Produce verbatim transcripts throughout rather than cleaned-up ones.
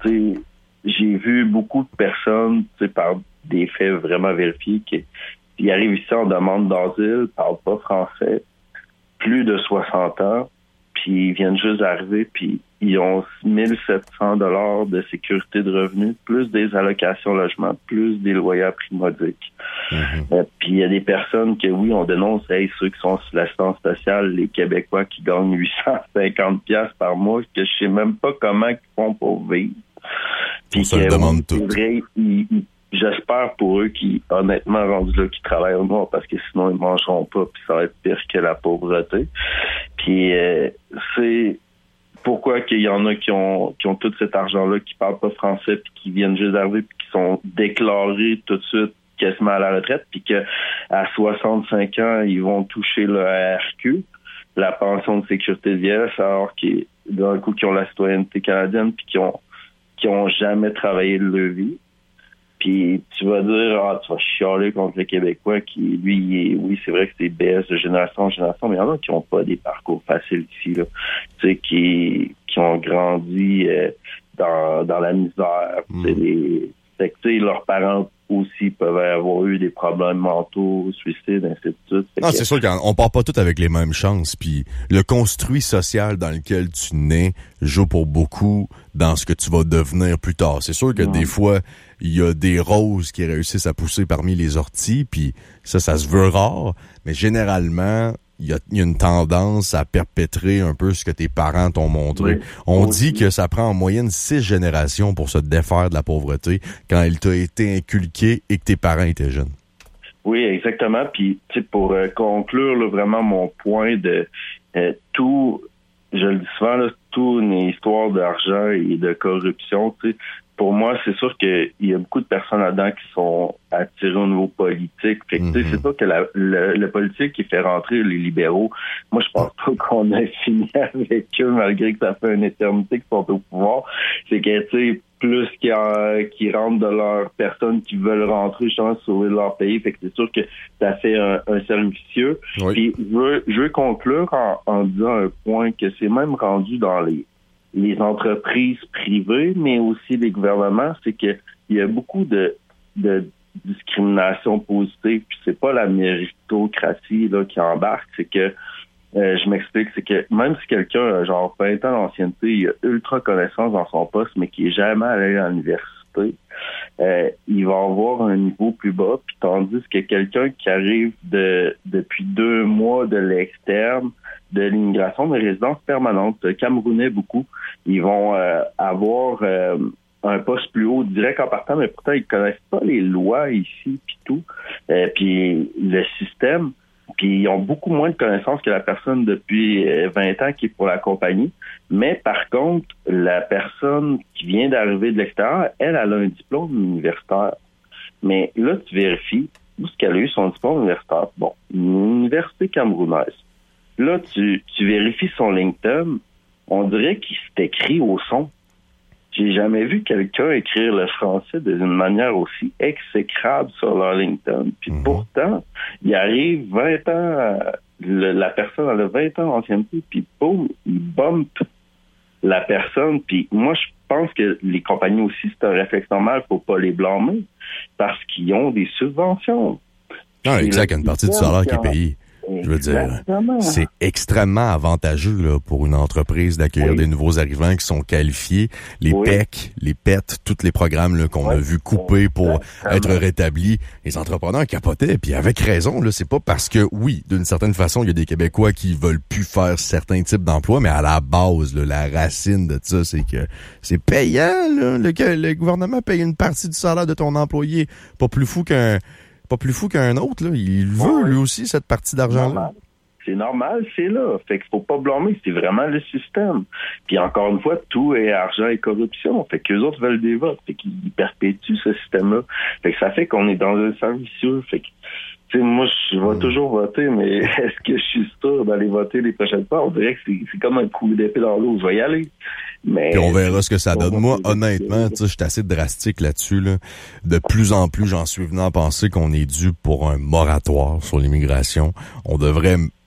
tu sais, j'ai vu beaucoup de personnes, tu sais, par des faits vraiment vérifiés, qui, qui arrivent ici en demande d'asile, parlent pas français, plus de soixante ans, puis ils viennent juste d'arriver, puis ils ont mille sept cents dollars de sécurité de revenus, plus des allocations logement, plus des loyers à prix modique. Mm-hmm. Euh, puis il y a des personnes que, oui, on dénonce, hey, ceux qui sont sur l'assistance sociale, les Québécois qui gagnent huit cent cinquante dollars par mois, que je sais même pas comment ils font pour vivre. Puis on se le demande tout. C'est vrai, ils, ils, j'espère pour eux qui, honnêtement, rendus là, qui travaillent au noir, parce que sinon, ils mangeront pas, puis ça va être pire que la pauvreté. Puis, euh, c'est pourquoi qu'il y en a qui ont, qui ont tout cet argent-là, qui parlent pas français, puis qui viennent juste d'arriver, puis qui sont déclarés tout de suite quasiment à la retraite, puis que à soixante-cinq ans, ils vont toucher le R Q, la pension de sécurité de vieillesse, alors qu'ils, d'un coup, qui ont la citoyenneté canadienne, puis qui ont, qui ont jamais travaillé de leur vie. Puis tu vas dire, ah, tu vas chialer contre le Québécois qui, lui, il est, oui, c'est vrai que c'est B S de génération en génération, mais il y en a qui n'ont pas des parcours faciles ici, là. Tu sais, qui, qui ont grandi euh, dans, dans la misère. Mm. Les, fait que, tu sais, leurs parents aussi peuvent avoir eu des problèmes mentaux, suicides, ainsi de suite. Non, c'est sûr qu'on part pas tous avec les mêmes chances. Puis le construit social dans lequel tu nais joue pour beaucoup dans ce que tu vas devenir plus tard. C'est sûr que mmh. des fois, il y a des roses qui réussissent à pousser parmi les orties, puis ça, ça se veut rare. Mais généralement, il y a, y a une tendance à perpétrer un peu ce que tes parents t'ont montré. Oui. On oui. dit que ça prend en moyenne six générations pour se défaire de la pauvreté quand elle t'a été inculquée et que tes parents étaient jeunes. Oui, exactement. Puis, tu sais, pour euh, conclure là, vraiment mon point de euh, tout, je le dis souvent, là, tout une histoire d'argent et de corruption, tu sais. Pour moi, c'est sûr qu'il y a beaucoup de personnes là-dedans qui sont attirées au niveau politique. Fait que, mm-hmm. tu sais, c'est sûr que la, le, le politique qui fait rentrer les libéraux, moi, je pense pas qu'on a fini avec eux, malgré que ça fait une éternité qu'ils sont au pouvoir. C'est que, tu sais, plus qu'ils qui rentrent de leurs personnes qui veulent rentrer, justement, sauver leur pays. Fait que c'est sûr que ça fait un, un cercle vicieux. Oui. Puis, je veux, je veux conclure en, en disant un point que c'est même rendu dans les les entreprises privées, mais aussi les gouvernements, c'est que il y a beaucoup de, de discrimination positive, puis c'est pas la méritocratie là qui embarque, c'est que euh, je m'explique, c'est que même si quelqu'un a genre vingt ans d'ancienneté, il a ultra connaissance dans son poste, mais qui est jamais allé à l'université, euh, il va avoir un niveau plus bas, puis tandis que quelqu'un qui arrive de depuis deux mois de l'externe, de l'immigration, de résidence permanente, Camerounais beaucoup, ils vont euh, avoir euh, un poste plus haut direct en partant, mais pourtant ils connaissent pas les lois ici puis tout, euh, puis le système, puis ils ont beaucoup moins de connaissances que la personne depuis vingt ans qui est pour la compagnie. Mais par contre, la personne qui vient d'arriver de l'extérieur, elle, elle a un diplôme universitaire. Mais là, tu vérifies où est-ce qu'elle a eu son diplôme universitaire. Bon, une université camerounaise. Là, tu, tu vérifies son LinkedIn, on dirait qu'il s'est écrit au son. J'ai jamais vu quelqu'un écrire le français d'une manière aussi exécrable sur leur LinkedIn. Puis mm-hmm. pourtant, il arrive vingt ans, le, la personne elle a vingt ans d'ancienneté, puis boum, il bump la personne. Puis moi, je pense que les compagnies aussi, c'est un réflexe normal, faut pas les blâmer, parce qu'ils ont des subventions. Ah, exact, une partie du salaire qui est payée. Je veux dire, c'est extrêmement avantageux là, pour une entreprise d'accueillir oui. des nouveaux arrivants qui sont qualifiés. Les oui. P E C, les P E T, tous les programmes là, qu'on oui. a vu couper pour Exactement. être rétablis. Les entrepreneurs capotaient, puis avec raison. Là, c'est pas parce que, oui, d'une certaine façon, il y a des Québécois qui veulent plus faire certains types d'emplois, mais à la base, là, la racine de ça, c'est que c'est payant. Là, le, le gouvernement paye une partie du salaire de ton employé. Pas plus fou qu'un... Pas plus fou qu'un autre, là. Il veut, ouais. lui aussi, cette partie d'argent-là. C'est normal, c'est là. Fait qu'il faut pas blâmer, c'est vraiment le système. Puis encore une fois, tout est argent et corruption. Fait qu'eux autres veulent des votes. Fait qu'ils perpétuent ce système-là. Fait que ça fait qu'on est dans un cercle vicieux. Fait que, tu sais, moi, je vais mmh. toujours voter, mais est-ce que je suis sûr d'aller voter les prochaines fois? On dirait que c'est, c'est comme un coup d'épée dans l'eau. Je vais y aller. Mais puis on verra ce que ça donne. Moi, honnêtement, tu sais, je suis assez drastique là-dessus, là. De plus en plus, j'en suis venu à penser qu'on est dû pour un moratoire sur l'immigration. On devrait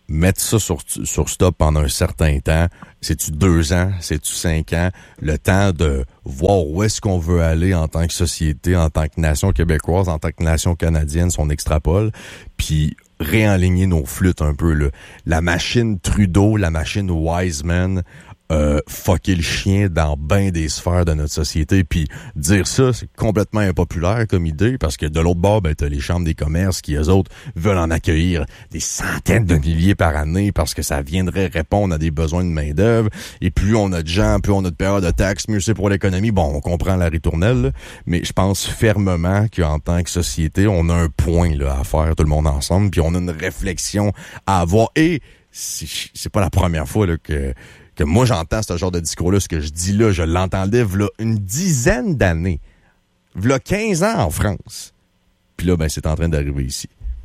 mettre ça sur, sur stop pendant un certain temps. C'est-tu deux ans? C'est-tu cinq ans? Le temps de voir où est-ce qu'on veut aller en tant que société, en tant que nation québécoise, en tant que nation canadienne, si on extrapole, puis réaligner nos flûtes un peu, là. La machine Trudeau, la machine Wiseman, euh, fucker le chien dans bien des sphères de notre société. Puis dire ça, c'est complètement impopulaire comme idée, parce que de l'autre bord, ben, t'as les chambres des commerces qui, eux autres, veulent en accueillir des centaines de milliers par année parce que ça viendrait répondre à des besoins de main-d'œuvre. Et plus on a de gens, plus on a de période de taxes, mieux c'est pour l'économie. Bon, on comprend la ritournelle, là, mais je pense fermement qu'en tant que société, on a un point là à faire tout le monde ensemble, puis on a une réflexion à avoir. Et c'est, c'est pas la première fois là, que que moi j'entends ce genre de discours-là. Ce que je dis là, je l'entendais v'là une dizaine d'années. V'là quinze ans en France. Puis là, ben c'est en train d'arriver ici.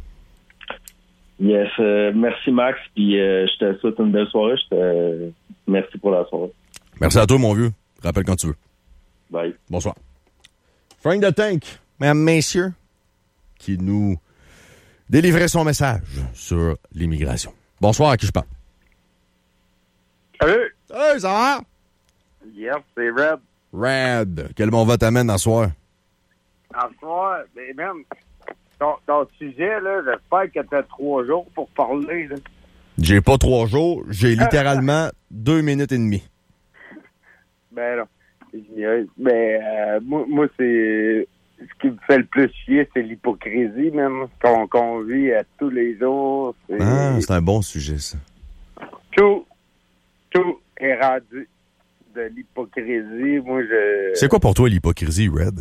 Yes, euh, merci Max, puis euh, je te souhaite une belle soirée. Je te euh, merci pour la soirée. Merci à toi, mon vieux. Rappelle quand tu veux. Bye. Bonsoir. Frank the Tank, mesdames, messieurs, qui nous délivrait son message sur l'immigration. Bonsoir, à qui je parle? Salut! Hey, ça va? Yes, c'est Red. Red. Quel bon vote t'amène à soir? À soir, mais même, ton, ton sujet, là, j'espère que t'as trois jours pour parler, là. J'ai pas trois jours, j'ai littéralement deux minutes et demie. Ben non. Mais euh, moi, moi, c'est... Ce qui me fait le plus chier, c'est l'hypocrisie, même, qu'on, qu'on vit à tous les jours. C'est... Ah, c'est un bon sujet, ça. Tout, tout est rendu de l'hypocrisie. Moi, je... C'est quoi pour toi l'hypocrisie, Red?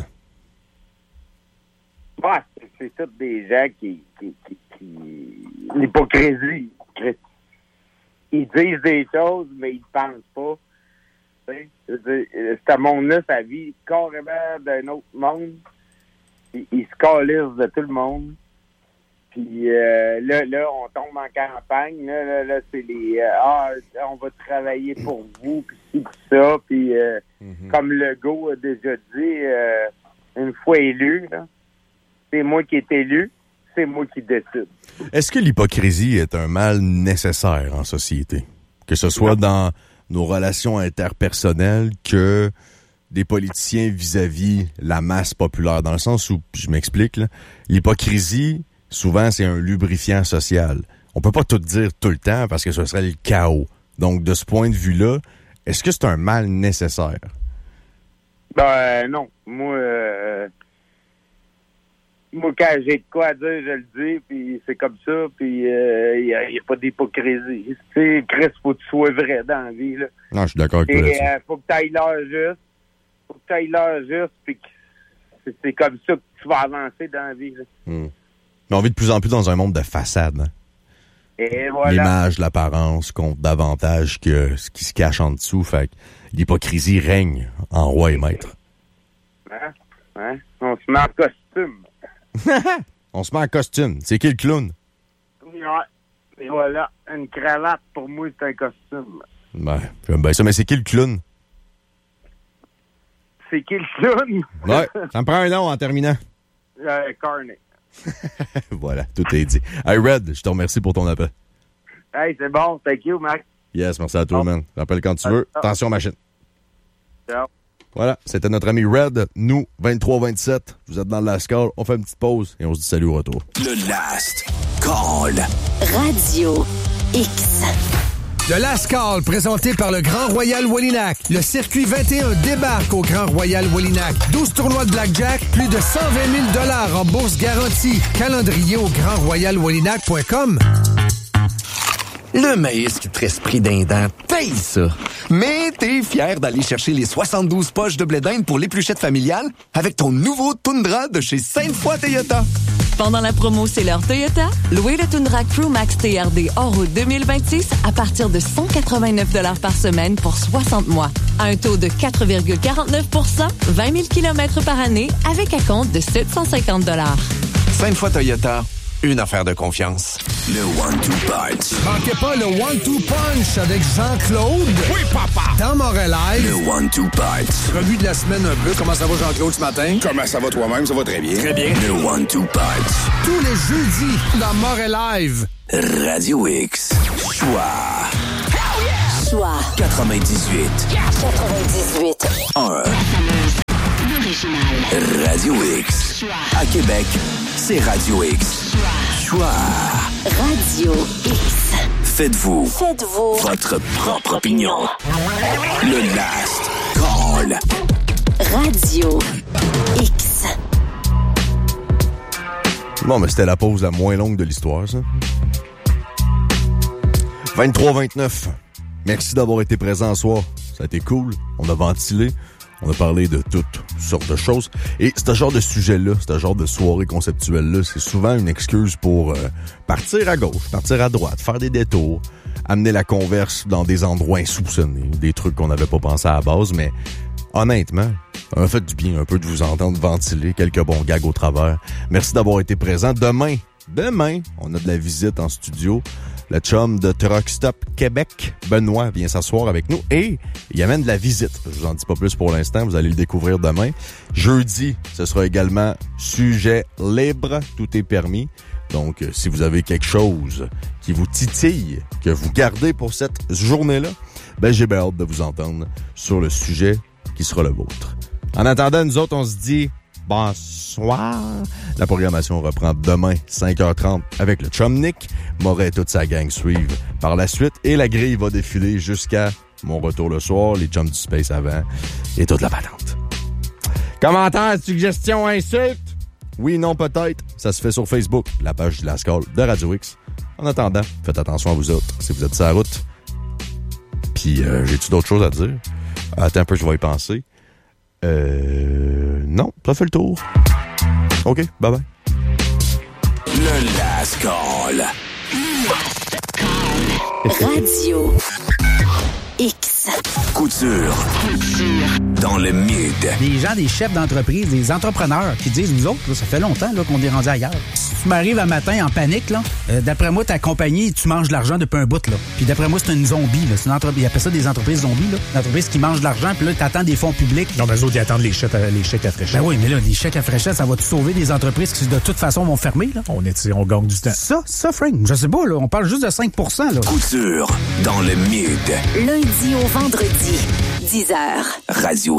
Ouais, c'est, c'est tous des gens qui... qui, qui, qui... L'hypocrisie. Ils disent des choses, mais ils ne pensent pas. Tu sais, ce monde-là, ça vit carrément d'un autre monde. Ils, ils se calissent de tout le monde. Puis euh, là, là, on tombe en campagne. Là, là, là c'est les euh, ah, on va travailler pour vous, puis ci, puis ça. Puis euh, mm-hmm. Comme Legault a déjà dit, euh, une fois élu, là, c'est moi qui est élu, c'est moi qui décide. Est-ce que l'hypocrisie est un mal nécessaire en société? Que ce soit non. Dans nos relations interpersonnelles que des politiciens vis-à-vis la masse populaire, dans le sens où, je m'explique, là, l'hypocrisie, souvent, c'est un lubrifiant social. On peut pas tout dire tout le temps parce que ce serait le chaos. Donc, de ce point de vue-là, est-ce que c'est un mal nécessaire? Ben, non. Moi, euh, moi, quand j'ai de quoi à dire, je le dis, puis c'est comme ça, puis il euh, n'y a, a pas d'hypocrisie. Tu sais, Chris, faut que tu sois vrai dans la vie, là. Non, je suis d'accord avec toi. Et euh, faut que tu ailles l'heure juste, faut que tu ailles l'heure juste, puis c'est, c'est comme ça que tu vas avancer dans la vie, là. Hmm. Mais on vit de plus en plus dans un monde de façade, hein? Et voilà. L'image, l'apparence compte davantage que ce qui se cache en dessous, fait que l'hypocrisie règne en roi et maître. Hein? Hein? On se met en costume. On se met en costume. C'est qui le clown? Ouais. Et voilà. Une cravate, pour moi, c'est un costume. Ben, j'aime bien ça, mais c'est qui le clown? C'est qui le clown? Ouais, ça me prend un nom en terminant. Euh, Carney. Voilà, tout est dit. Hey, Red, je te remercie pour ton appel. Hey, c'est bon. Thank you, Max. Yes, merci à toi, oh. man. Rappelle quand tu veux. Attention, machine. Ciao. Voilà, c'était notre ami Red. Nous, vingt-trois vingt-sept. Vous êtes dans le Last Call. On fait une petite pause et on se dit salut au retour. Le Last Call. Radio X. Le Last Call, présenté par le Grand Royal Wallinac. Le circuit vingt et un débarque au Grand Royal Wallinac. douze tournois de blackjack, plus de cent vingt mille dollars en bourse garantie. Calendrier au grand royal wallinac point com. Le maïs qui te reste pris d'un dent, taille ça. Mais t'es fier d'aller chercher les soixante-douze poches de blé d'Inde pour l'épluchette familiale avec ton nouveau Tundra de chez Sainte-Foy Toyota. Pendant la promo C'est l'heure Toyota, louez le Tundra Crew Max T R D hors route deux mille vingt-six à partir de cent quatre-vingt-neuf dollars par semaine pour soixante mois. À un taux de quatre virgule quarante-neuf pour cent, vingt mille kilomètres par année avec un compte de sept cent cinquante dollars. Sainte-Foy Toyota, une affaire de confiance. Le one-two punch. Manquez pas le one-two punch avec Jean-Claude. Oui, papa. Dans Montréal. Le one-two punch. Revue de la semaine un peu. Comment ça va, Jean-Claude, ce matin? Comment ça va toi-même? Ça va très bien. Très bien. Le one-two punch. Tous les jeudis dans Montréal. Radio X. Choix. Choix quatre-vingt-dix-huit. quatre-vingt-dix-huit. un. Radio X. À Québec, c'est Radio X. Choix. Radio X. Faites-vous. Faites-vous. Votre propre opinion. Le Last Call. Radio X. Bon, mais c'était la pause la moins longue de l'histoire, ça. vingt-trois vingt-neuf. Merci d'avoir été présent ce soir. Ça a été cool. On a ventilé. On a parlé de toutes sortes de choses. Et ce genre de sujet-là, ce genre de soirée conceptuelle-là, c'est souvent une excuse pour euh, partir à gauche, partir à droite, faire des détours, amener la converse dans des endroits insoupçonnés, des trucs qu'on n'avait pas pensé à la base, mais honnêtement, ça m'a fait du bien un peu de vous entendre ventiler quelques bons gags au travers. Merci d'avoir été présent. Demain, demain, on a de la visite en studio. Le chum de Truck Stop Québec, Benoît, vient s'asseoir avec nous et il amène de la visite. Je vous en dis pas plus pour l'instant, vous allez le découvrir demain. Jeudi, ce sera également sujet libre, tout est permis. Donc, euh, si vous avez quelque chose qui vous titille, que vous gardez pour cette journée-là, ben j'ai bien hâte de vous entendre sur le sujet qui sera le vôtre. En attendant, nous autres, on se dit bonsoir. La programmation reprend demain, cinq heures trente, avec le chum Nick. Moret et toute sa gang suivent par la suite. Et la grille va défiler jusqu'à mon retour le soir, les chums du Space avant et toute la patente. Commentaires, suggestions, insultes? Oui, non, peut-être. Ça se fait sur Facebook, la page de la Scale de Radio X. En attendant, faites attention à vous autres si vous êtes sur la route. Puis, euh, j'ai-tu d'autres choses à dire? Attends un peu, je vais y penser. Euh... Non, ça fait le tour. OK, bye-bye. Le Last Call. Radio X. Couture. Dans le mid. Des gens, des chefs d'entreprise, des entrepreneurs qui disent, nous autres, là, ça fait longtemps là, qu'on est rendu ailleurs. Si tu m'arrives un matin en panique, là, euh, d'après moi, ta compagnie, tu manges de l'argent depuis un bout. Là. Puis d'après moi, c'est une zombie. Là. C'est une entreprise, ils appellent ça des entreprises zombies. Là. Une entreprise qui mange de l'argent, puis là, t'attends des fonds publics. Non, mais eux autres, ils attendent les chèques à, les chèques à fréchette. Ben oui, mais là, les chèques à fréchette, ça va-tu sauver des entreprises qui, de toute façon, vont fermer? Là? On est, on gagne du temps. Ça, ça, Frank, je sais pas, là, on parle juste de cinq pour cent. Là. Couture. Dans le mid. Lundi au vendredi, dix heures. Radio